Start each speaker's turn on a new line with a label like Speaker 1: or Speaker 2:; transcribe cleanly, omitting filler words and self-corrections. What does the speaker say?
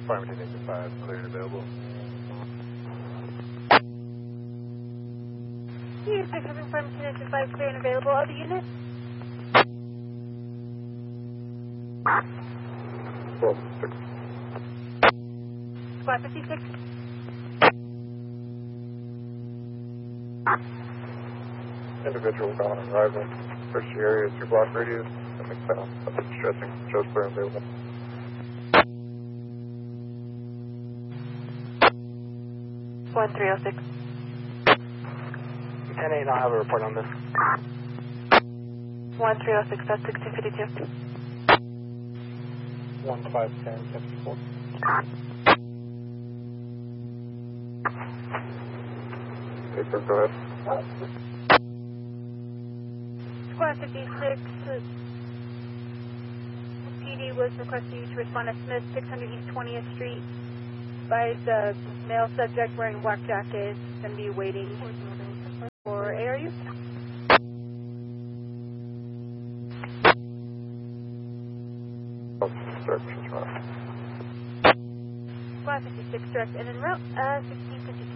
Speaker 1: Farmington 5, clear and available.
Speaker 2: Here, 600 Farmington 5, clear and available. Other units?
Speaker 1: Well, 6.
Speaker 2: Squad 56.
Speaker 1: Individual gone and arriving. Search the area 2 block radius. Something found. Something distressing. Shows clear and available.
Speaker 2: Squad 306.
Speaker 3: 10-8, I'll have a report on this.
Speaker 2: 1306, that's 1652.
Speaker 3: 1510-74.
Speaker 1: Okay, sir, go ahead.
Speaker 2: Squad 56, PD was requesting you to respond to Smith, 600 East 20th Street. By the male subject wearing a black jacket, going to be waiting for ARU.
Speaker 1: Search is right.
Speaker 2: Squad 56, direct in and route, 1652.